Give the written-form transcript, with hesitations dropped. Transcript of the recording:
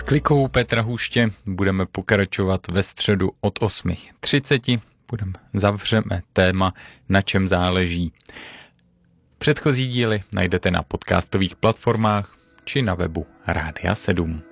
S klikou Petra Huště budeme pokračovat ve středu od 8:30. Zavřeme téma, na čem záleží. Předchozí díly najdete na podcastových platformách či na webu Rádia 7.